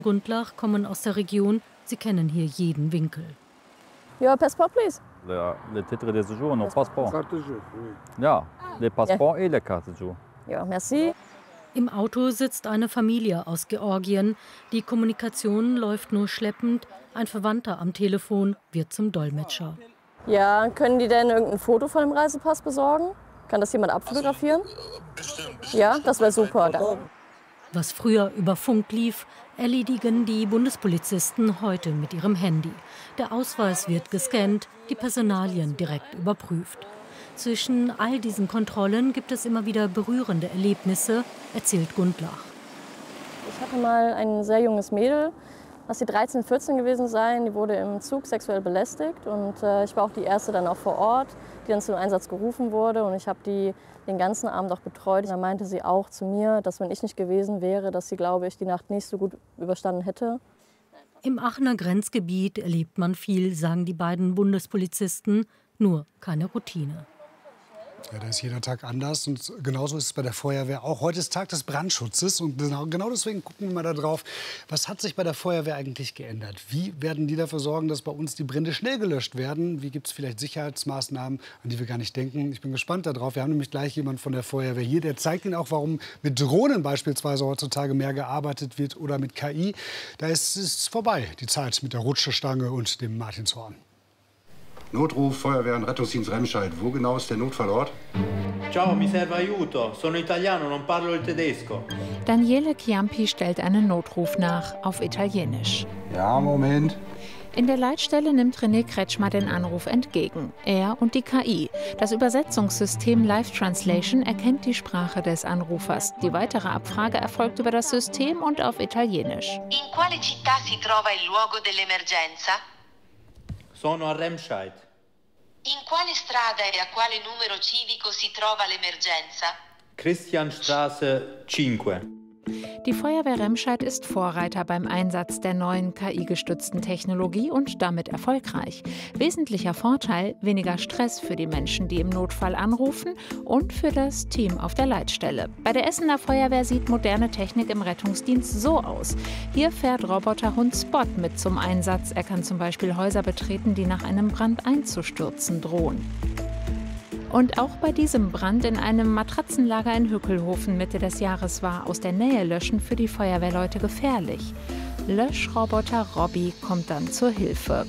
Gundlach kommen aus der Region. Sie kennen hier jeden Winkel. Your passport, please. Le titre de séjour, nos passeports. Ja, les passeports et les cartes de séjour. Ja, merci. Im Auto sitzt eine Familie aus Georgien. Die Kommunikation läuft nur schleppend. Ein Verwandter am Telefon wird zum Dolmetscher. Ja, können die denn irgendein Foto von dem Reisepass besorgen? Kann das jemand abfotografieren? Ja, das wäre super. Was früher über Funk lief, erledigen die Bundespolizisten heute mit ihrem Handy. Der Ausweis wird gescannt, die Personalien direkt überprüft. Zwischen all diesen Kontrollen gibt es immer wieder berührende Erlebnisse, erzählt Gundlach. Ich hatte mal ein sehr junges Mädel, lass sie 13, 14 gewesen sein. Die wurde im Zug sexuell belästigt und ich war auch die erste dann auch vor Ort, die dann zum Einsatz gerufen wurde. Und ich habe die den ganzen Abend auch betreut. Da meinte sie auch zu mir, dass wenn ich nicht gewesen wäre, dass sie, glaube ich, die Nacht nicht so gut überstanden hätte. Im Aachener Grenzgebiet erlebt man viel, sagen die beiden Bundespolizisten, nur keine Routine. Ja, da ist jeder Tag anders und genauso ist es bei der Feuerwehr auch. Heute ist Tag des Brandschutzes und genau deswegen gucken wir mal da drauf, was hat sich bei der Feuerwehr eigentlich geändert? Wie werden die dafür sorgen, dass bei uns die Brände schnell gelöscht werden? Wie gibt es vielleicht Sicherheitsmaßnahmen, an die wir gar nicht denken? Ich bin gespannt darauf. Wir haben nämlich gleich jemanden von der Feuerwehr hier, der zeigt Ihnen auch, warum mit Drohnen beispielsweise heutzutage mehr gearbeitet wird oder mit KI. Da ist es vorbei, die Zeit mit der Rutschestange und dem Martinshorn. Notruf, Feuerwehr und Rettungsdienst Remscheid. Wo genau ist der Notfallort? Ciao, mi serve aiuto. Sono italiano, non parlo il tedesco. Daniele Chiampi stellt einen Notruf nach, auf Italienisch. Ja, Moment. In der Leitstelle nimmt René Kretschmer den Anruf entgegen. Er und die KI. Das Übersetzungssystem Live Translation erkennt die Sprache des Anrufers. Die weitere Abfrage erfolgt über das System und auf Italienisch. In quale città si trova il luogo dell'emergenza? Sono a Remscheid. In quale strada e a quale numero civico si trova l'emergenza? Christianstraße 5. Die Feuerwehr Remscheid ist Vorreiter beim Einsatz der neuen KI-gestützten Technologie und damit erfolgreich. Wesentlicher Vorteil: weniger Stress für die Menschen, die im Notfall anrufen, und für das Team auf der Leitstelle. Bei der Essener Feuerwehr sieht moderne Technik im Rettungsdienst so aus. Hier fährt Roboterhund Spot mit zum Einsatz. Er kann zum Beispiel Häuser betreten, die nach einem Brand einzustürzen drohen. Und auch bei diesem Brand in einem Matratzenlager in Hückelhofen Mitte des Jahres war aus der Nähe löschen für die Feuerwehrleute gefährlich. Löschroboter Robby kommt dann zur Hilfe.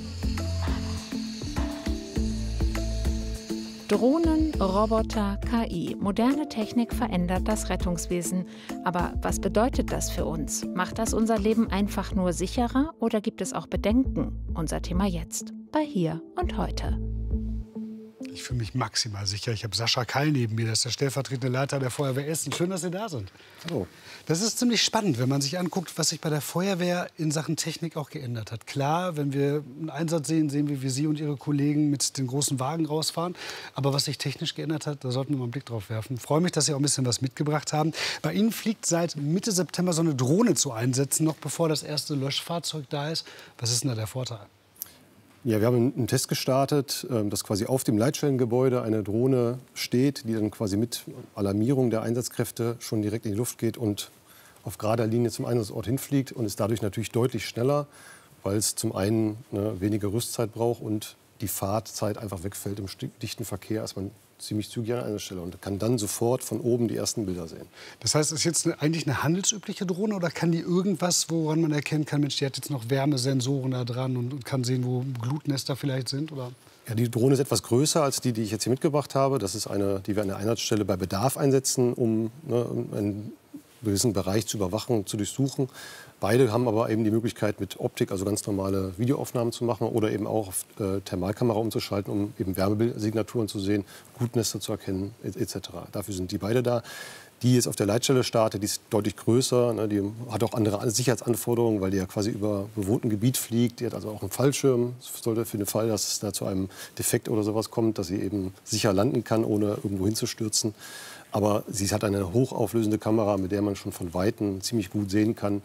Drohnen, Roboter, KI. Moderne Technik verändert das Rettungswesen. Aber was bedeutet das für uns? Macht das unser Leben einfach nur sicherer oder gibt es auch Bedenken? Unser Thema jetzt bei Hier und Heute. Ich fühle mich maximal sicher. Ich habe Sascha Keil neben mir, das ist der stellvertretende Leiter der Feuerwehr Essen. Schön, dass Sie da sind. Hallo. Das ist ziemlich spannend, wenn man sich anguckt, was sich bei der Feuerwehr in Sachen Technik auch geändert hat. Klar, wenn wir einen Einsatz sehen, sehen wir, wie Sie und Ihre Kollegen mit den großen Wagen rausfahren. Aber was sich technisch geändert hat, da sollten wir mal einen Blick drauf werfen. Ich freue mich, dass Sie auch ein bisschen was mitgebracht haben. Bei Ihnen fliegt seit Mitte September so eine Drohne zu einsetzen, noch bevor das erste Löschfahrzeug da ist. Was ist denn da der Vorteil? Ja, wir haben einen Test gestartet, dass quasi auf dem Leitstellengebäude eine Drohne steht, die dann quasi mit Alarmierung der Einsatzkräfte schon direkt in die Luft geht und auf gerader Linie zum Einsatzort hinfliegt und ist dadurch natürlich deutlich schneller, weil es zum einen weniger Rüstzeit braucht und die Fahrtzeit einfach wegfällt im dichten Verkehr, ist man ziemlich zügig an einer Stelle und kann dann sofort von oben die ersten Bilder sehen. Das heißt, ist jetzt eigentlich eine handelsübliche Drohne oder kann die irgendwas, woran man erkennen kann, Mensch, die hat jetzt noch Wärmesensoren da dran und kann sehen, wo Glutnester vielleicht sind? Oder? Ja, die Drohne ist etwas größer als die ich jetzt hier mitgebracht habe. Das ist eine, die wir an der Einsatzstelle bei Bedarf einsetzen, um einen gewissen Bereich zu überwachen, zu durchsuchen. Beide haben aber eben die Möglichkeit, mit Optik, also ganz normale Videoaufnahmen zu machen oder eben auch auf Thermalkamera umzuschalten, um eben Wärmesignaturen zu sehen, Glutnester zu erkennen etc. Dafür sind die beide da. Die jetzt auf der Leitstelle startet, die ist deutlich größer, ne, die hat auch andere Sicherheitsanforderungen, weil die ja quasi über bewohnten Gebiet fliegt. Die hat also auch einen Fallschirm, sollte für den Fall, dass es da zu einem Defekt oder sowas kommt, dass sie eben sicher landen kann, ohne irgendwo hinzustürzen. Aber sie hat eine hochauflösende Kamera, mit der man schon von Weitem ziemlich gut sehen kann,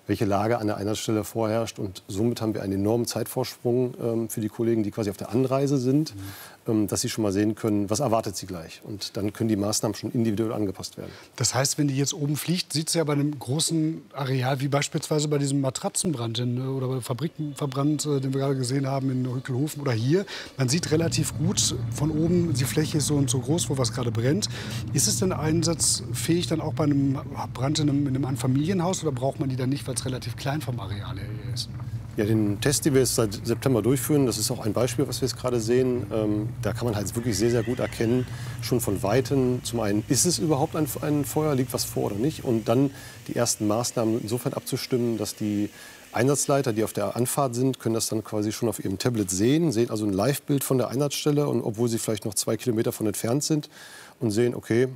welche Lage an der Einsatzstelle vorherrscht. Und somit haben wir einen enormen Zeitvorsprung für die Kollegen, die quasi auf der Anreise sind, dass sie schon mal sehen können, was erwartet sie gleich. Und dann können die Maßnahmen schon individuell angepasst werden. Das heißt, wenn die jetzt oben fliegt, sieht sie ja bei einem großen Areal, wie beispielsweise bei diesem Matratzenbrand oder bei dem Fabrikenverbrand, den wir gerade gesehen haben in Hückelhofen oder hier. Man sieht relativ gut von oben, die Fläche ist so und so groß, wo was gerade brennt. Ist es denn einsatzfähig dann auch bei einem Brand in einem Einfamilienhaus oder braucht man die dann nicht, weil es relativ klein vom Areal her ist? Ja, den Test, den wir jetzt seit September durchführen, das ist auch ein Beispiel, was wir jetzt gerade sehen. Da kann man halt wirklich sehr, sehr gut erkennen, schon von Weitem, zum einen, ist es überhaupt ein Feuer, liegt was vor oder nicht? Und dann die ersten Maßnahmen insofern abzustimmen, dass die Einsatzleiter, die auf der Anfahrt sind, können das dann quasi schon auf ihrem Tablet sehen also ein Live-Bild von der Einsatzstelle, und obwohl sie vielleicht noch 2 Kilometer von entfernt sind, und sehen, okay,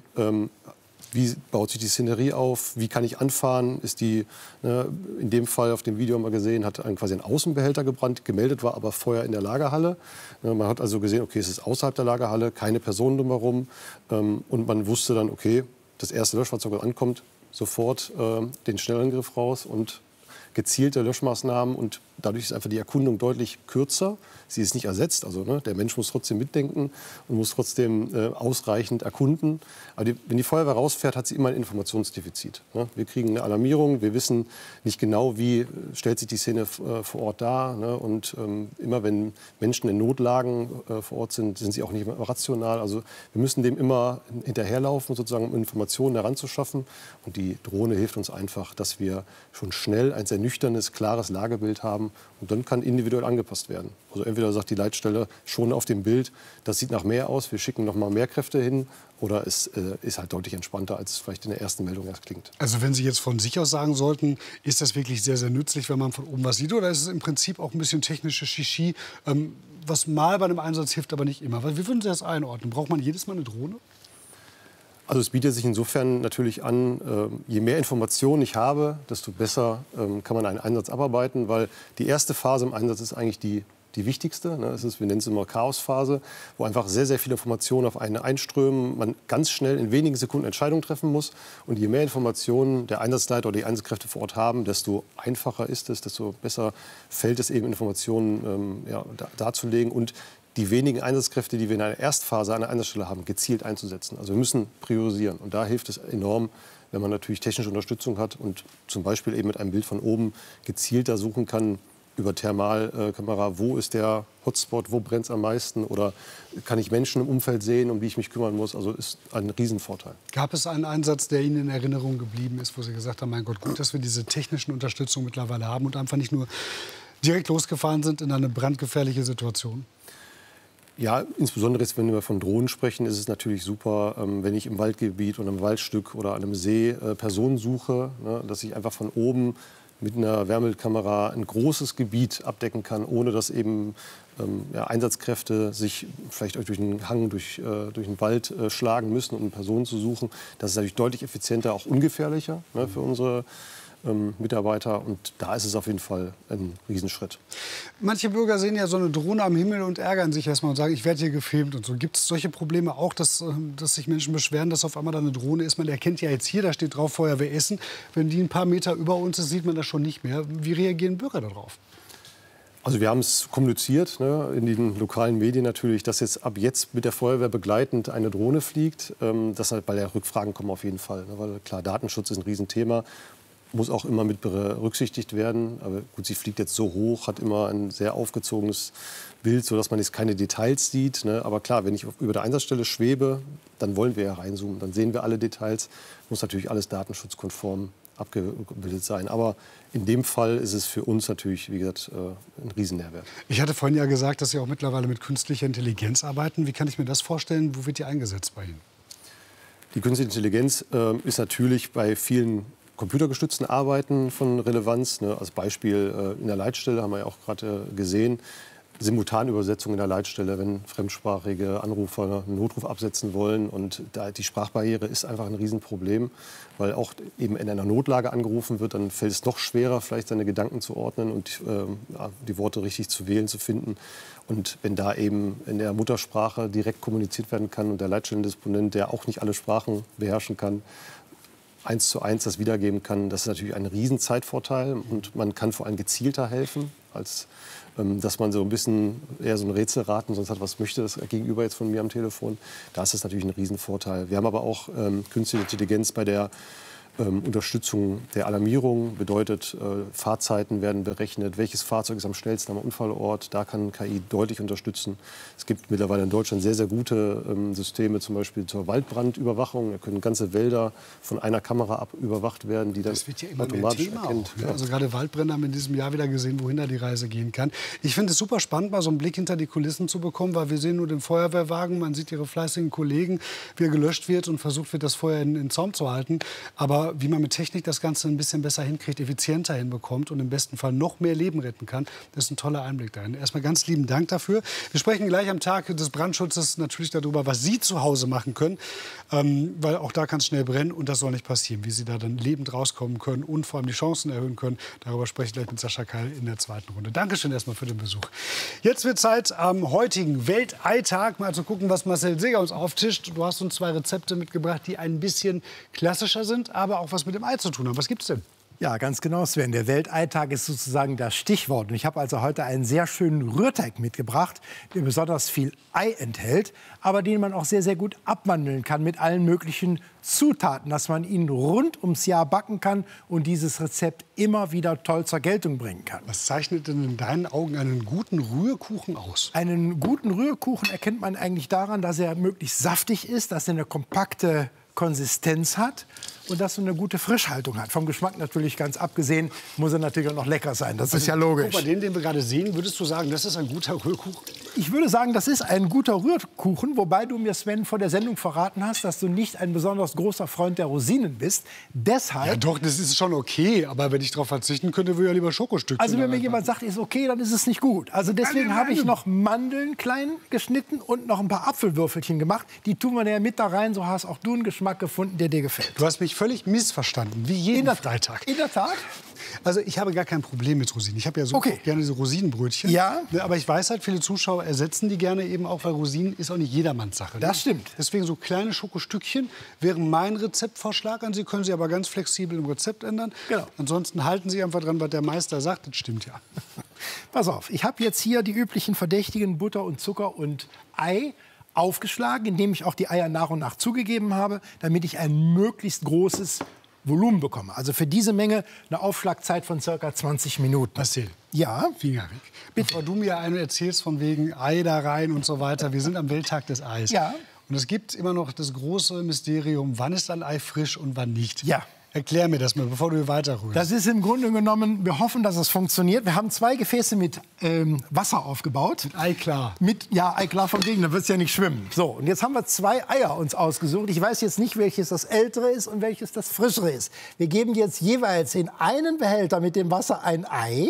wie baut sich die Szenerie auf? Wie kann ich anfahren? Ist die, in dem Fall auf dem Video haben wir gesehen, hat quasi ein Außenbehälter gebrannt. Gemeldet war aber Feuer in der Lagerhalle. Man hat also gesehen, okay, es ist außerhalb der Lagerhalle, keine Personen drumherum. Und man wusste dann, okay, das erste Löschfahrzeug, das ankommt, sofort den Schnellangriff raus und gezielte Löschmaßnahmen. Und dadurch ist einfach die Erkundung deutlich kürzer. Sie ist nicht ersetzt, also der Mensch muss trotzdem mitdenken und muss trotzdem ausreichend erkunden. Aber wenn die Feuerwehr rausfährt, hat sie immer ein Informationsdefizit. Wir kriegen eine Alarmierung, wir wissen nicht genau, wie stellt sich die Szene vor Ort dar. Und immer wenn Menschen in Notlagen vor Ort sind sie auch nicht mehr rational. Also wir müssen dem immer hinterherlaufen, sozusagen, um Informationen heranzuschaffen. Und die Drohne hilft uns einfach, dass wir schon schnell ein sehr nüchternes, klares Lagebild haben. Und dann kann individuell angepasst werden. Also entweder sagt die Leitstelle schon auf dem Bild, das sieht nach mehr aus, wir schicken noch mal mehr Kräfte hin. Oder es ist halt deutlich entspannter, als es vielleicht in der ersten Meldung erst klingt. Also wenn Sie jetzt von sich aus sagen sollten, ist das wirklich sehr, sehr nützlich, wenn man von oben was sieht? Oder ist es im Prinzip auch ein bisschen technische Shishi, was mal bei einem Einsatz hilft, aber nicht immer? Wie würden Sie das einordnen? Braucht man jedes Mal eine Drohne? Also es bietet sich insofern natürlich an, je mehr Informationen ich habe, desto besser kann man einen Einsatz abarbeiten. Weil die erste Phase im Einsatz ist eigentlich die wichtigste. Es ist, wir nennen es immer Chaosphase, wo einfach sehr, sehr viele Informationen auf einen einströmen. Man ganz schnell in wenigen Sekunden Entscheidungen treffen muss. Und je mehr Informationen der Einsatzleiter oder die Einsatzkräfte vor Ort haben, desto einfacher ist es, desto besser fällt es eben, Informationen darzulegen und die wenigen Einsatzkräfte, die wir in einer Erstphase an der Einsatzstelle haben, gezielt einzusetzen. Also wir müssen priorisieren. Und da hilft es enorm, wenn man natürlich technische Unterstützung hat und zum Beispiel eben mit einem Bild von oben gezielter suchen kann, über Thermalkamera, wo ist der Hotspot, wo brennt es am meisten, oder kann ich Menschen im Umfeld sehen, um die ich mich kümmern muss. Also ist ein Riesenvorteil. Gab es einen Einsatz, der Ihnen in Erinnerung geblieben ist, wo Sie gesagt haben, mein Gott, gut, dass wir diese technischen Unterstützung mittlerweile haben und einfach nicht nur direkt losgefahren sind in eine brandgefährliche Situation? Ja, insbesondere jetzt, wenn wir von Drohnen sprechen, ist es natürlich super, wenn ich im Waldgebiet oder im Waldstück oder an einem See Personen suche, dass ich einfach von oben mit einer Wärmebildkamera ein großes Gebiet abdecken kann, ohne dass eben Einsatzkräfte sich vielleicht durch einen Hang, durch den Wald schlagen müssen, um Personen zu suchen. Das ist natürlich deutlich effizienter, auch ungefährlicher für unsere Mitarbeiter. Und da ist es auf jeden Fall ein Riesenschritt. Manche Bürger sehen ja so eine Drohne am Himmel und ärgern sich erstmal und sagen, ich werde hier gefilmt und so. Gibt es solche Probleme auch, dass sich Menschen beschweren, dass auf einmal da eine Drohne ist? Man erkennt ja jetzt hier, da steht drauf Feuerwehr Essen. Wenn die ein paar Meter über uns ist, sieht man das schon nicht mehr. Wie reagieren Bürger darauf? Also wir haben es kommuniziert, in den lokalen Medien natürlich, dass jetzt ab jetzt mit der Feuerwehr begleitend eine Drohne fliegt. Das halt, weil ja Rückfragen kommen auf jeden Fall. Weil klar, Datenschutz ist ein Riesenthema. Muss auch immer mit berücksichtigt werden. Aber gut, sie fliegt jetzt so hoch, hat immer ein sehr aufgezogenes Bild, sodass man jetzt keine Details sieht. Aber klar, wenn ich über der Einsatzstelle schwebe, dann wollen wir ja reinzoomen. Dann sehen wir alle Details. Muss natürlich alles datenschutzkonform abgebildet sein. Aber in dem Fall ist es für uns natürlich, wie gesagt, ein Riesennährwert. Ich hatte vorhin ja gesagt, dass Sie auch mittlerweile mit künstlicher Intelligenz arbeiten. Wie kann ich mir das vorstellen? Wo wird die eingesetzt bei Ihnen? Die künstliche Intelligenz ist natürlich bei vielen computergestützten Arbeiten von Relevanz. Als Beispiel in der Leitstelle haben wir ja auch gerade gesehen, Simultanübersetzung in der Leitstelle, wenn fremdsprachige Anrufer einen Notruf absetzen wollen. Und die Sprachbarriere ist einfach ein Riesenproblem, weil auch eben in einer Notlage angerufen wird, dann fällt es noch schwerer, vielleicht seine Gedanken zu ordnen und die Worte richtig zu wählen, zu finden. Und wenn da eben in der Muttersprache direkt kommuniziert werden kann und der Leitstellendisponent, der auch nicht alle Sprachen beherrschen kann, 1:1 das wiedergeben kann, das ist natürlich ein Riesenzeitvorteil. Und man kann vor allem gezielter helfen, als dass man so ein bisschen eher so ein Rätselraten sonst hat, was möchte das Gegenüber jetzt von mir am Telefon. Da ist das natürlich ein Riesenvorteil. Wir haben aber auch künstliche Intelligenz bei der Unterstützung der Alarmierung, bedeutet, Fahrzeiten werden berechnet, welches Fahrzeug ist am schnellsten am Unfallort, da kann KI deutlich unterstützen. Es gibt mittlerweile in Deutschland sehr, sehr gute Systeme, zum Beispiel zur Waldbrandüberwachung. Da können ganze Wälder von einer Kamera ab überwacht werden, die das wird ja immer automatisch mehr Thema erkennt. auch, ne? Also gerade Waldbrände haben in diesem Jahr wieder gesehen, wohin da die Reise gehen kann. Ich finde es super spannend, mal so einen Blick hinter die Kulissen zu bekommen, weil wir sehen nur den Feuerwehrwagen, man sieht ihre fleißigen Kollegen, wie er gelöscht wird und versucht wird, das Feuer in Zaum zu halten. Aber wie man mit Technik das Ganze ein bisschen besser hinkriegt, effizienter hinbekommt und im besten Fall noch mehr Leben retten kann, das ist ein toller Einblick darin. Erstmal ganz lieben Dank dafür. Wir sprechen gleich am Tag des Brandschutzes natürlich darüber, was Sie zu Hause machen können, weil auch da kann es schnell brennen und das soll nicht passieren, wie Sie da dann lebend rauskommen können und vor allem die Chancen erhöhen können. Darüber spreche ich gleich mit Sascha Keil in der zweiten Runde. Dankeschön erstmal für den Besuch. Jetzt wird Zeit, am heutigen Welteitag mal zu gucken, was Marcel Seger uns auftischt. Du hast uns 2 Rezepte mitgebracht, die ein bisschen klassischer sind, aber auch was mit dem Ei zu tun haben. Was gibt's denn? Ja, ganz genau, Sven. Der Welteitag ist sozusagen das Stichwort. Und ich habe also heute einen sehr schönen Rührteig mitgebracht, der besonders viel Ei enthält, aber den man auch sehr, sehr gut abwandeln kann mit allen möglichen Zutaten, dass man ihn rund ums Jahr backen kann und dieses Rezept immer wieder toll zur Geltung bringen kann. Was zeichnet denn in deinen Augen einen guten Rührkuchen aus? Einen guten Rührkuchen erkennt man eigentlich daran, dass er möglichst saftig ist, dass er eine kompakte Konsistenz hat und dass er eine gute Frischhaltung hat. Vom Geschmack natürlich ganz abgesehen, muss er natürlich auch noch lecker sein. Das ist ja logisch. Guck mal, den wir gerade sehen, würdest du sagen, das ist ein guter Rührkuchen? Ich würde sagen, das ist ein guter Rührkuchen, wobei du mir, Sven, vor der Sendung verraten hast, dass du nicht ein besonders großer Freund der Rosinen bist. Deshalb... Ja doch, das ist schon okay, aber wenn ich darauf verzichten könnte, würde ich ja lieber Schokostückchen. Also wenn mir jemand sagt, ist okay, dann ist es nicht gut. Also deswegen habe ich noch Mandeln klein geschnitten und noch ein paar Apfelwürfelchen gemacht. Die tun wir ja mit da rein, so hast auch du einen Geschmack gefunden, der dir gefällt. Du hast mich völlig missverstanden, wie jeden Freitag. In der Tat? Also ich habe gar kein Problem mit Rosinen. Ich habe ja so gerne diese Rosinenbrötchen. Ja. Aber ich weiß halt, viele Zuschauer ersetzen die gerne eben auch, weil Rosinen ist auch nicht jedermanns Sache. Das stimmt. Deswegen so kleine Schokostückchen wären mein Rezeptvorschlag an Sie. Können Sie aber ganz flexibel im Rezept ändern. Genau. Ansonsten halten Sie einfach dran, was der Meister sagt. Das stimmt ja. Pass auf, ich habe jetzt hier die üblichen Verdächtigen Butter und Zucker und Ei aufgeschlagen, indem ich auch die Eier nach und nach zugegeben habe, damit ich ein möglichst großes Volumen bekomme. Also für diese Menge eine Aufschlagzeit von ca. 20 Minuten. Marcel, ja? Finger weg. Bevor du mir eine erzählst von wegen Ei da rein und so weiter. Wir sind am Welttag des Eis. Ja. Und es gibt immer noch das große Mysterium, wann ist ein Ei frisch und wann nicht. Ja. Erklär mir das mal, bevor du weiter rührst. Das ist im Grunde genommen, wir hoffen, dass es funktioniert. Wir haben 2 Gefäße mit Wasser aufgebaut. Mit Eiklar. Ja, Eiklar von wegen, da wird es ja nicht schwimmen. So, und jetzt haben wir 2 Eier uns ausgesucht. Ich weiß jetzt nicht, welches das ältere ist und welches das frischere ist. Wir geben jetzt jeweils in einen Behälter mit dem Wasser ein Ei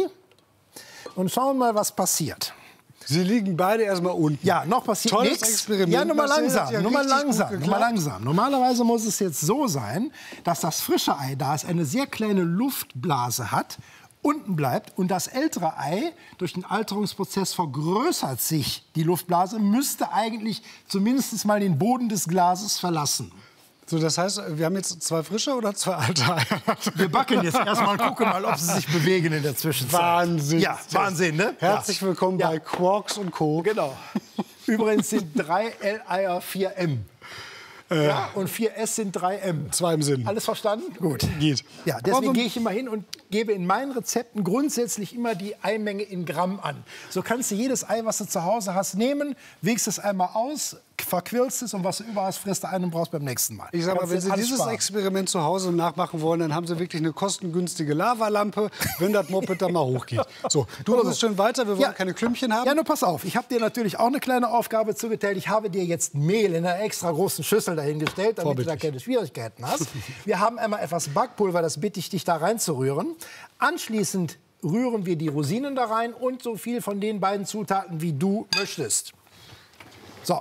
und schauen mal, was passiert. Sie liegen beide erstmal unten. Ja, noch passiert nichts. Experiment. Ja, nur mal langsam, nur mal langsam. Normalerweise muss es jetzt so sein, dass das frische Ei, da es eine sehr kleine Luftblase hat, unten bleibt und das ältere Ei, durch den Alterungsprozess vergrößert sich die Luftblase, müsste eigentlich zumindest mal den Boden des Glases verlassen. So, das heißt, wir haben jetzt 2 frische oder 2 alte Eier? Wir backen jetzt erstmal und gucken mal, ob sie sich bewegen in der Zwischenzeit. Wahnsinn. Ja, Wahnsinn, ne? Herzlich willkommen bei Quarks und Co. Genau. Übrigens sind 3 L-Eier 4 M. Ja, und 4S sind 3M. 2 im Sinn. Alles verstanden? Gut. Geht. Ja, deswegen gehe ich immer hin und gebe in meinen Rezepten grundsätzlich immer die Eimenge in Gramm an. So kannst du jedes Ei, was du zu Hause hast, nehmen, wägst es einmal aus, verquirlst es und was du über hast, frisst du ein und brauchst beim nächsten Mal. Ich sag mal, wenn Sie dieses Experiment zu Hause nachmachen wollen, dann haben Sie wirklich eine kostengünstige Lavalampe, wenn das Moped dann mal hochgeht. So, du machst es schön weiter, wir wollen keine Klümpchen haben. Ja, nur pass auf, ich habe dir natürlich auch eine kleine Aufgabe zugeteilt. Ich habe dir jetzt Mehl in einer extra großen Schüssel dahingestellt, damit du da keine Schwierigkeiten hast. Wir haben einmal etwas Backpulver, das bitte ich dich da reinzurühren. Anschließend rühren wir die Rosinen da rein und so viel von den beiden Zutaten, wie du möchtest. So.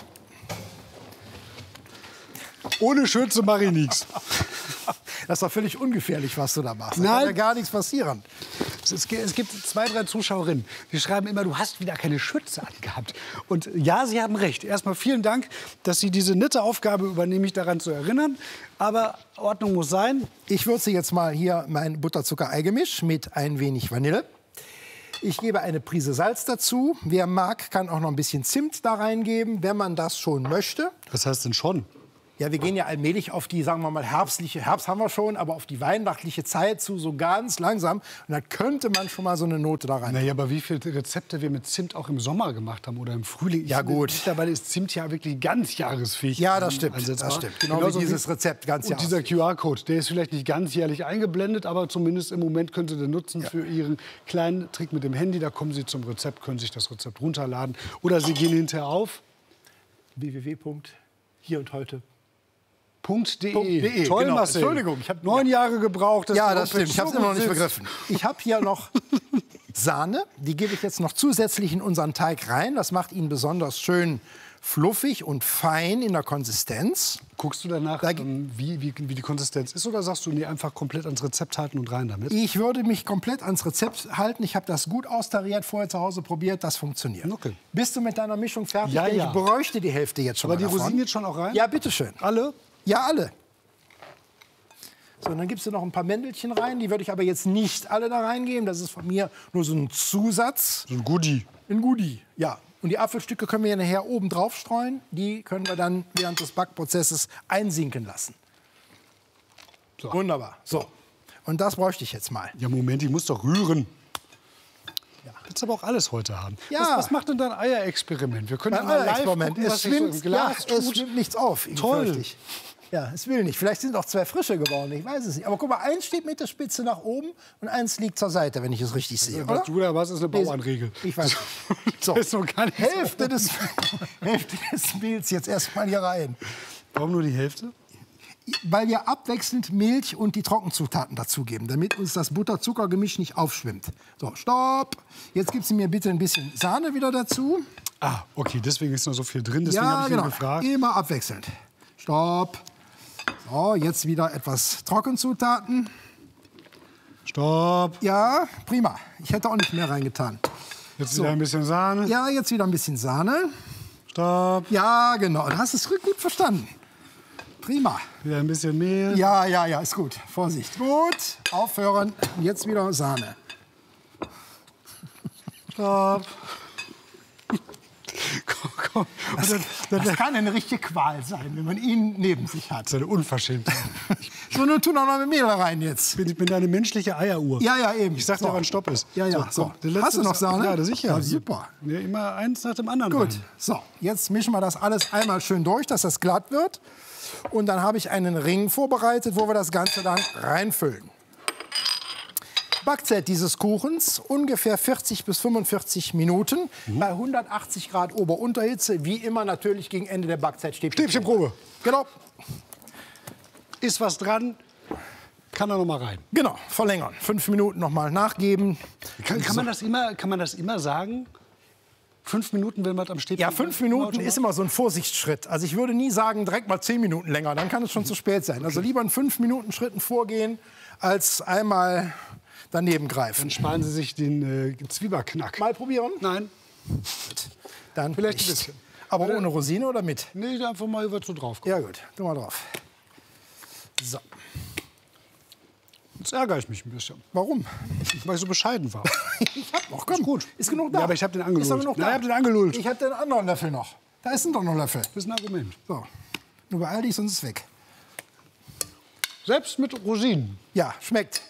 Ohne Schürze mache ich nichts. Das ist doch völlig ungefährlich, was du da machst. Da Nein. kann ja gar nichts passieren. Es gibt 2, 3 Zuschauerinnen, die schreiben immer, du hast wieder keine Schürze angehabt. Und ja, sie haben recht. Erstmal vielen Dank, dass Sie diese nette Aufgabe übernehmen, mich daran zu erinnern. Aber Ordnung muss sein. Ich würze jetzt mal hier mein Butterzucker-Ei-Gemisch mit ein wenig Vanille. Ich gebe eine Prise Salz dazu. Wer mag, kann auch noch ein bisschen Zimt da reingeben, wenn man das schon möchte. Was heißt denn schon? Ja, wir gehen ja allmählich auf die, sagen wir mal, herbstliche, Herbst haben wir schon, aber auf die weihnachtliche Zeit zu, so ganz langsam. Und da könnte man schon mal so eine Note da rein. Naja, aber wie viele Rezepte wir mit Zimt auch im Sommer gemacht haben oder im Frühling. Ja, gut. Mittlerweile ist Zimt ja wirklich ganz jahresfähig. Ja, das stimmt. Das stimmt. Genau wie dieses Rezept ganz jahresfähig. Und dieser QR-Code, der ist vielleicht nicht ganzjährlich eingeblendet, aber zumindest im Moment können Sie den nutzen für Ihren kleinen Trick mit dem Handy. Da kommen Sie zum Rezept, können sich das Rezept runterladen. Oder Sie gehen hinterher auf www.hierundheute.de. Toll, genau. Marcel. Entschuldigung, ich habe 9 Jahre gebraucht. Ja, das stimmt. Ich habe es immer noch nicht begriffen. Ich habe hier noch Sahne. Die gebe ich jetzt noch zusätzlich in unseren Teig rein. Das macht ihn besonders schön fluffig und fein in der Konsistenz. Guckst du danach, wie die Konsistenz ist, oder sagst du, nee, einfach komplett ans Rezept halten und rein damit? Ich würde mich komplett ans Rezept halten. Ich habe das gut austariert, vorher zu Hause probiert, das funktioniert. Okay. Bist du mit deiner Mischung fertig? Ja, ja. Ich bräuchte die Hälfte jetzt schon. Aber mal die davon. Rosinen jetzt schon auch rein? Ja, bitteschön. Alle? Ja, alle. So, und dann gibst du noch ein paar Mändelchen rein. Die würde ich aber jetzt nicht alle da reingeben. Das ist von mir nur so ein Zusatz. So ein Goodie. Ein Goodie, ja. Und die Apfelstücke können wir ja nachher oben drauf streuen. Die können wir dann während des Backprozesses einsinken lassen. So. Wunderbar. So. Und das bräuchte ich jetzt mal. Ja, Moment, ich muss doch rühren. Ja. Willst aber auch alles heute haben. Ja. Was macht denn dein Eierexperiment? Wir können Ein mal live Eierexperiment. gucken, was Es schwimmt, so im Glas es schwimmt nichts auf. Toll. Ja, es will nicht. Vielleicht sind auch 2 frische geworden, ich weiß es nicht. Aber guck mal, eins steht mit der Spitze nach oben und eins liegt zur Seite, wenn ich es richtig sehe. Was du da was ist eine Bauernregel. Ich weiß. So, ist noch gar nicht Hälfte des Mehls jetzt erstmal hier rein. Warum nur die Hälfte? Weil wir abwechselnd Milch und die Trockenzutaten dazugeben, damit uns das Butter-Zucker-Gemisch nicht aufschwimmt. So, stopp. Jetzt gibst du mir bitte ein bisschen Sahne wieder dazu. Ah, okay, deswegen ist noch so viel drin, deswegen habe ich ihn gefragt. Immer abwechselnd. Stopp. So, jetzt wieder etwas Trockenzutaten. Stopp. Ja, prima. Ich hätte auch nicht mehr reingetan. Jetzt wieder ein bisschen Sahne. Ja, jetzt wieder ein bisschen Sahne. Stopp. Ja, genau. Du hast es gut verstanden. Prima. Wieder ein bisschen Mehl. Ja, ist gut. Vorsicht. Gut. Aufhören. Und jetzt wieder Sahne. Stopp. Komm. Das kann eine richtige Qual sein, wenn man ihn neben sich hat. Das ist eine Unverschämtheit. So, nun tu noch mal Mehl rein jetzt. Ich bin eine menschliche Eieruhr. Ja, eben. Ich sag dir, wann Stopp ist. Ja. So. Hast du noch Sahne? Ja, sicher. Ja, super. Ja, immer eins nach dem anderen. Gut. rein. So, jetzt mischen wir das alles einmal schön durch, dass das glatt wird. Und dann habe ich einen Ring vorbereitet, wo wir das Ganze dann reinfüllen. Backzeit dieses Kuchens ungefähr 40 bis 45 Minuten bei 180 Grad Ober-Unterhitze. Wie immer natürlich gegen Ende der Backzeit Stäbchenprobe. Genau. Ist was dran, kann er noch mal rein. Genau, verlängern. 5 Minuten noch mal nachgeben. Kann man das immer sagen? 5 Minuten, wenn man am Stäbchen... Ja, 5 Minuten ist immer so ein Vorsichtsschritt. Also ich würde nie sagen, direkt mal 10 Minuten länger, dann kann es schon zu spät sein. Also lieber in 5 Minuten Schritten vorgehen, als einmal daneben greifen. Dann sparen Sie sich den Zwieberknack. Mal probieren? Nein. Dann Vielleicht nicht. ein bisschen. Aber ohne Rosine oder mit? Nee, einfach mal über so drauf. Ja gut, tu mal drauf. So. Jetzt ärgere ich mich ein bisschen. Warum? Weil ich so bescheiden war. Ich hab noch, komm. Ist gut. Ist genug da. Ja, aber ich habe den angelullt. Ist doch genug da. Ich habe den angelullt. Ich habe den anderen Löffel noch. Da ist doch noch ein Löffel. Das ist ein Argument. So. Nur beeil dich, sonst ist es weg. Selbst mit Rosinen. Ja, schmeckt.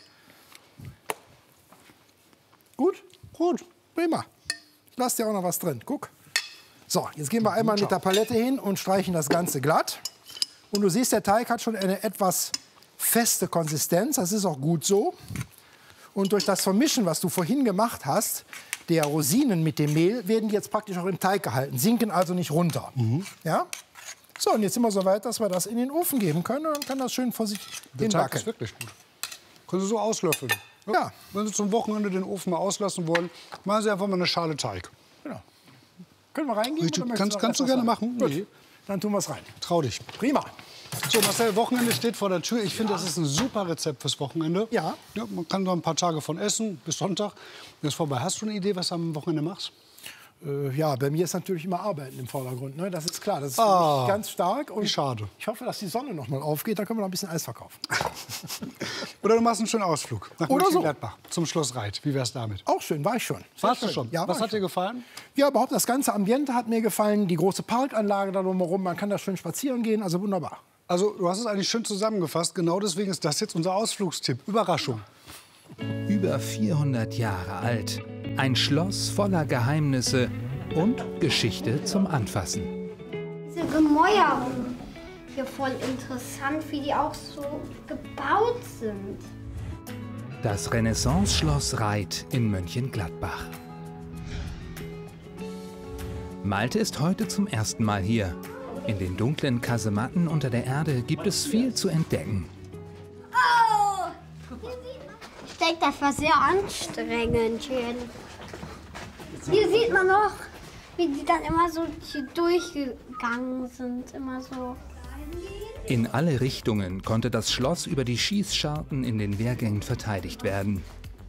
Gut? Gut. Prima. Ich lasse dir auch noch was drin. Guck. So, jetzt gehen wir einmal mit der Palette hin und streichen das Ganze glatt. Und du siehst, der Teig hat schon eine etwas feste Konsistenz. Das ist auch gut so. Und durch das Vermischen, was du vorhin gemacht hast, der Rosinen mit dem Mehl, werden die jetzt praktisch auch im Teig gehalten. Sinken also nicht runter. Ja? So, und jetzt sind wir so weit, dass wir das in den Ofen geben können. Und dann kann das schön vor sich Der hin Teig backen. ist wirklich gut. Können Sie so auslöffeln. Ja. Wenn Sie zum Wochenende den Ofen mal auslassen wollen, machen Sie einfach mal eine Schale Teig. Genau. Können wir reingehen? Kannst du gerne machen. Gut. Nee. Dann tun wir es rein. Trau dich. Prima. So, Marcel, Wochenende steht vor der Tür. Ich finde, das ist ein super Rezept fürs Wochenende. Ja. Man kann noch ein paar Tage von essen, bis Sonntag. Das ist vorbei. Hast du eine Idee, was du am Wochenende machst? Ja, bei mir ist natürlich immer Arbeiten im Vordergrund. Ne? Das ist klar, das ist für mich ganz stark. Und wie schade. Ich hoffe, dass die Sonne noch mal aufgeht, dann können wir noch ein bisschen Eis verkaufen. Oder du machst einen schönen Ausflug nach Mönchengladbach zum Schloss Reit. Wie wär's damit? Auch schön, war ich schon. Warst du schon? Ja, was hat dir gefallen? Ja, überhaupt das ganze Ambiente hat mir gefallen. Die große Parkanlage da drumherum, man kann da schön spazieren gehen, also wunderbar. Also du hast es eigentlich schön zusammengefasst. Genau deswegen ist das jetzt unser Ausflugstipp. Überraschung. Über 400 Jahre alt. Ein Schloss voller Geheimnisse und Geschichte zum Anfassen. Diese Gemäuer hier voll interessant, wie die auch so gebaut sind. Das Renaissance-Schloss Reit in Mönchengladbach. Malte ist heute zum ersten Mal hier. In den dunklen Kasematten unter der Erde gibt es viel zu entdecken. Oh! Ich denke, das war sehr anstrengend. Hier sieht man noch, wie die dann immer so hier durchgegangen sind. Immer so. In alle Richtungen konnte das Schloss über die Schießscharten in den Wehrgängen verteidigt werden.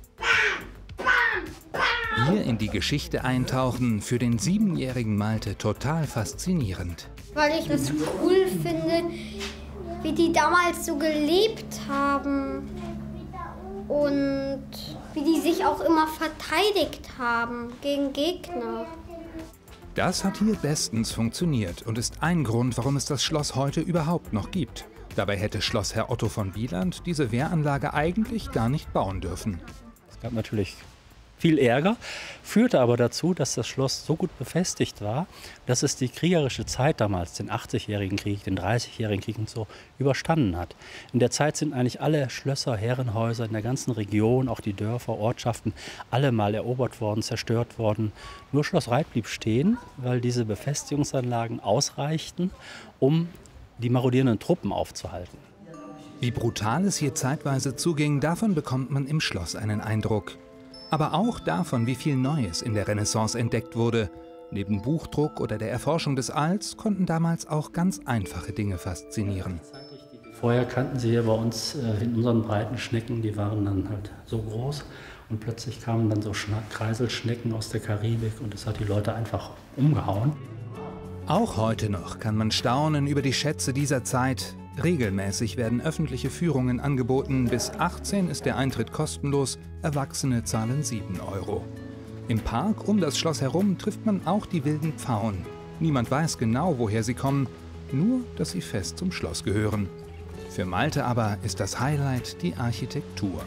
Hier in die Geschichte eintauchen, für den 7-jährigen Malte total faszinierend. Weil ich es cool finde, wie die damals so gelebt haben und wie die sich auch immer verteidigt haben gegen Gegner. Das hat hier bestens funktioniert und ist ein Grund, warum es das Schloss heute überhaupt noch gibt. Dabei hätte Schlossherr Otto von Wieland diese Wehranlage eigentlich gar nicht bauen dürfen. Es gab natürlich viel Ärger, führte aber dazu, dass das Schloss so gut befestigt war, dass es die kriegerische Zeit damals, den 80-jährigen Krieg, den 30-jährigen Krieg und so, überstanden hat. In der Zeit sind eigentlich alle Schlösser, Herrenhäuser in der ganzen Region, auch die Dörfer, Ortschaften, alle mal erobert worden, zerstört worden. Nur Schloss Reit blieb stehen, weil diese Befestigungsanlagen ausreichten, um die marodierenden Truppen aufzuhalten. Wie brutal es hier zeitweise zuging, davon bekommt man im Schloss einen Eindruck. Aber auch davon, wie viel Neues in der Renaissance entdeckt wurde. Neben Buchdruck oder der Erforschung des Alls konnten damals auch ganz einfache Dinge faszinieren. Vorher kannten sie hier bei uns in unseren breiten Schnecken, die waren dann halt so groß. Und plötzlich kamen dann so Kreiselschnecken aus der Karibik und das hat die Leute einfach umgehauen. Auch heute noch kann man staunen über die Schätze dieser Zeit. Regelmäßig werden öffentliche Führungen angeboten. Bis 18 ist der Eintritt kostenlos, Erwachsene zahlen 7 €. Im Park um das Schloss herum trifft man auch die wilden Pfauen. Niemand weiß genau, woher sie kommen, nur dass sie fest zum Schloss gehören. Für Malte aber ist das Highlight die Architektur.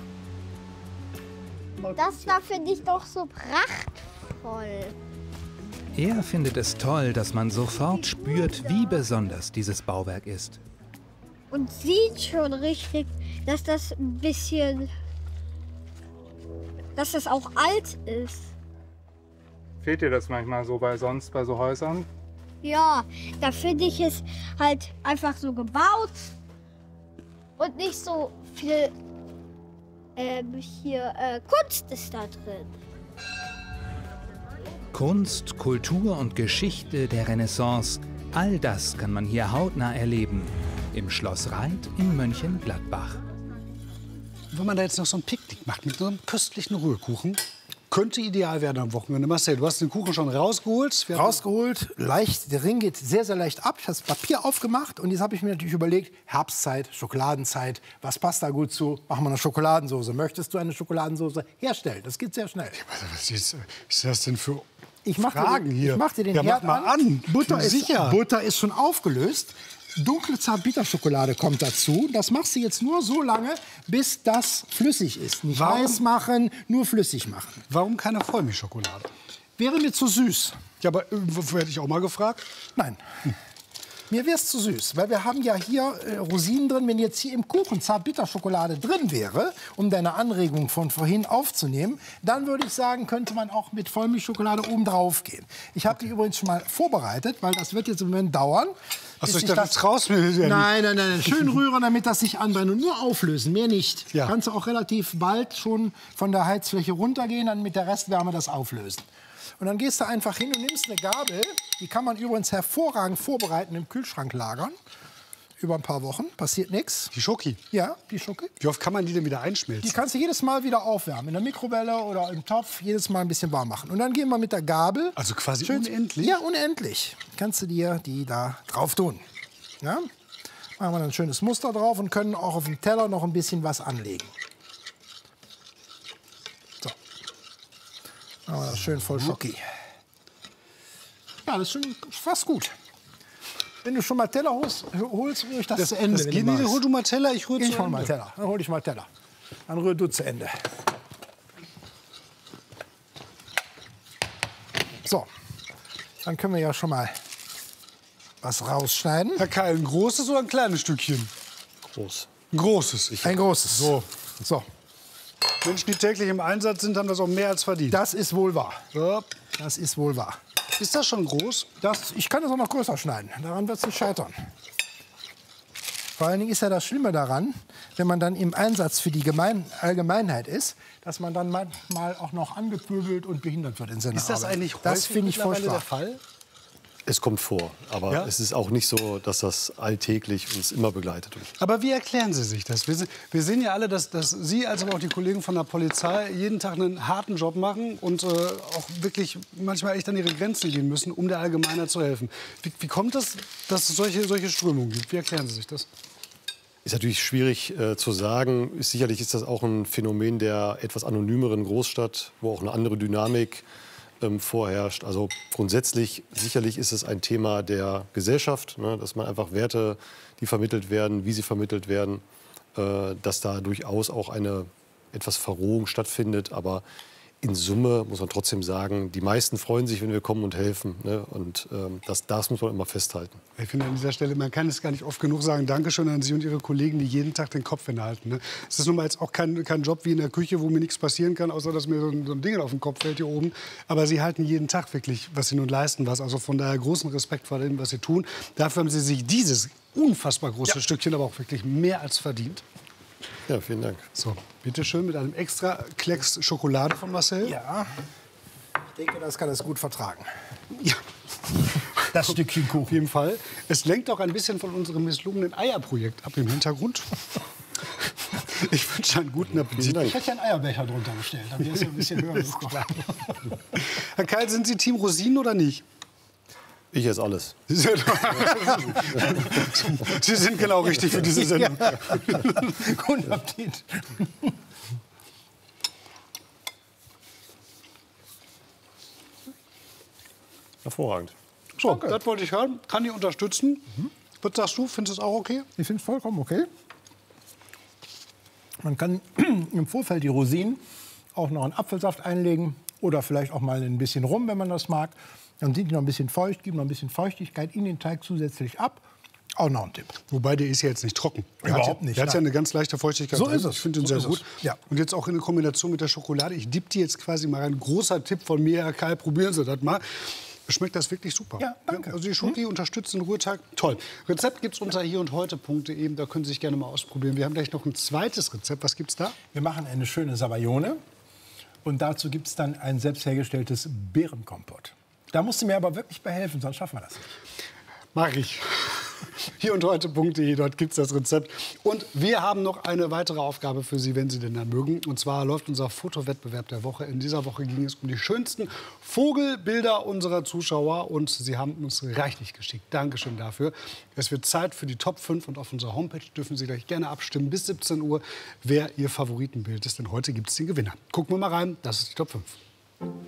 Das war für dich doch so prachtvoll. Er findet es toll, dass man sofort spürt, wie besonders dieses Bauwerk ist. Und sieht schon richtig, dass das ein bisschen, dass das auch alt ist. Fehlt dir das manchmal so bei so Häusern? Ja, da finde ich es halt einfach so gebaut und nicht so viel Kunst ist da drin. Kunst, Kultur und Geschichte der Renaissance, all das kann man hier hautnah erleben. Im Schloss Reit in Mönchengladbach. Wenn man da jetzt noch so ein Picknick macht mit so einem köstlichen Rührkuchen, könnte ideal werden am Wochenende. Marcel, du hast den Kuchen schon rausgeholt. Leicht, der Ring geht sehr, sehr leicht ab. Ich habe das Papier aufgemacht und jetzt habe ich mir natürlich überlegt, Herbstzeit, Schokoladenzeit, was passt da gut zu? Machen wir eine Schokoladensauce. Möchtest du eine Schokoladensauce herstellen? Das geht sehr schnell. Was ist das denn für Fragen hier? Ich mach dir den Herd an. Butter ist schon aufgelöst. Dunkle Zartbitterschokolade kommt dazu. Das machst du jetzt nur so lange, bis das flüssig ist. Nicht heiß machen, nur flüssig machen. Warum keine Vollmilchschokolade? Wäre mir zu süß. Ja, aber hätte ich auch mal gefragt. Nein. Mir wäre es zu süß, weil wir haben ja hier Rosinen drin. Wenn jetzt hier im Kuchen Zartbitterschokolade drin wäre, um deine Anregung von vorhin aufzunehmen, dann würde ich sagen, könnte man auch mit Vollmilchschokolade oben drauf gehen. Ich habe die übrigens schon mal vorbereitet, weil das wird jetzt im Moment dauern. Achso, ich dachte, das raus mir ja Nein. Schön rühren, damit das sich anbrennt und nur auflösen, mehr nicht. Ja. Kannst du auch relativ bald schon von der Heizfläche runtergehen, dann mit der Restwärme das auflösen. Und dann gehst du einfach hin und nimmst eine Gabel. Die kann man übrigens hervorragend vorbereiten, im Kühlschrank lagern. über ein paar Wochen, passiert nichts. Die Schoki? Ja, die Schoki. Wie oft kann man die denn wieder einschmelzen? Die kannst du jedes Mal wieder aufwärmen. In der Mikrowelle oder im Topf, jedes Mal ein bisschen warm machen. Und dann gehen wir mit der Gabel. Also quasi unendlich? Ja, unendlich. Kannst du dir die da drauf tun. Ja? Machen wir ein schönes Muster drauf und können auch auf dem Teller noch ein bisschen was anlegen. So. Machen wir das schön voll Schoki. Ja, das ist schon fast gut. Wenn du schon mal Teller holst, rühr ich das zu Ende. Das geht nicht, hol du mal Teller, ich rühre zu Ende. Ich hol mal Teller, dann hol ich mal Teller. Dann rühr du zu Ende. So, dann können wir ja schon mal was rausschneiden. Herr Keil, ein großes oder ein kleines Stückchen? Groß. Ein großes. Ein großes. So. Menschen, die täglich im Einsatz sind, haben das auch mehr als verdient. Das ist wohl wahr. Ja. Das ist wohl wahr. Ist das schon groß? Ich kann das auch noch größer schneiden. Daran wird es nicht scheitern. Vor allen Dingen ist ja das Schlimme daran, wenn man dann im Einsatz für die Allgemeinheit ist, dass man dann manchmal auch noch angepöbelt und behindert wird in seiner Arbeit. Ist das eigentlich das häufig mittlerweile der furchtbar. Fall? Es kommt vor, aber es ist auch nicht so, dass das alltäglich uns immer begleitet. Aber wie erklären Sie sich das? Wir sehen ja alle, dass Sie, als aber auch die Kollegen von der Polizei, jeden Tag einen harten Job machen und auch wirklich manchmal echt an ihre Grenzen gehen müssen, um der Allgemeinheit zu helfen. Wie kommt das, dass es solche Strömungen gibt? Wie erklären Sie sich das? Ist natürlich schwierig zu sagen. Sicherlich ist das auch ein Phänomen der etwas anonymeren Großstadt, wo auch eine andere Dynamik vorherrscht. Also grundsätzlich, sicherlich ist es ein Thema der Gesellschaft, ne, dass man einfach Werte, die vermittelt werden, wie sie vermittelt werden, dass da durchaus auch eine etwas Verrohung stattfindet. Aber in Summe muss man trotzdem sagen, die meisten freuen sich, wenn wir kommen und helfen. Ne? Und das muss man immer festhalten. Ich finde an dieser Stelle, man kann es gar nicht oft genug sagen, Dankeschön an Sie und Ihre Kollegen, die jeden Tag den Kopf hinhalten. Ne? Es ist nun mal jetzt auch kein Job wie in der Küche, wo mir nichts passieren kann, außer dass mir so ein Ding auf den Kopf fällt hier oben. Aber Sie halten jeden Tag wirklich, was Sie nun leisten, was. Also von daher großen Respekt vor dem, was Sie tun. Dafür haben Sie sich dieses unfassbar große Stückchen aber auch wirklich mehr als verdient. Ja, vielen Dank. So, bitteschön mit einem extra Klecks Schokolade von Marcel. Ja, ich denke, das kann es gut vertragen. Ja. Das Stückchen Kuchen. Auf jeden Fall. Es lenkt auch ein bisschen von unserem misslungenen Eierprojekt ab im Hintergrund. Ich wünsche einen guten Appetit. Ich hätte ja einen Eierbecher drunter gestellt, dann wäre es ja ein bisschen höher gekommen. Herr Keil, sind Sie Team Rosinen oder nicht? Ich esse alles. Sie sind genau richtig für diese Sendung. Ja. Guten Appetit. Hervorragend. So, Danke. das wollte ich hören. Kann ich unterstützen. Was sagst du? Findest du es auch okay? Ich finde es vollkommen okay. Man kann im Vorfeld die Rosinen auch noch einen Apfelsaft einlegen oder vielleicht auch mal ein bisschen Rum, wenn man das mag. Dann sind die noch ein bisschen feucht, geben noch ein bisschen Feuchtigkeit in den Teig zusätzlich ab. Auch noch ein Tipp. Wobei, der ist ja jetzt nicht trocken. Überhaupt nicht. Der hat ja eine ganz leichte Feuchtigkeit. So drin. ist es. Ich finde den So sehr ist es. gut. Ja. Und jetzt auch in Kombination mit der Schokolade. Ich dippe die jetzt quasi mal rein. Großer Tipp von mir, Herr Keil, probieren Sie das mal. Schmeckt das wirklich super. Ja, danke. Also die Schoki unterstützt den Ruhetag. Toll. Rezept gibt es unter hierundheute.de. Da können Sie sich gerne mal ausprobieren. Wir haben gleich noch ein zweites Rezept. Was gibt's da? Wir machen eine schöne Sabayone. Und dazu gibt es dann ein selbst hergestelltes Beerenkompott. Da musst du mir aber wirklich bei helfen, sonst schaffen wir das nicht. Mach ich. Hierundheute.de, dort gibt es das Rezept. Und wir haben noch eine weitere Aufgabe für Sie, wenn Sie denn dann mögen. Und zwar läuft unser Fotowettbewerb der Woche. In dieser Woche ging es um die schönsten Vogelbilder unserer Zuschauer. Und Sie haben uns reichlich geschickt. Dankeschön dafür. Es wird Zeit für die Top 5. Und auf unserer Homepage dürfen Sie gleich gerne abstimmen bis 17 Uhr, wer Ihr Favoritenbild ist. Denn heute gibt es den Gewinner. Gucken wir mal rein. Das ist die Top 5.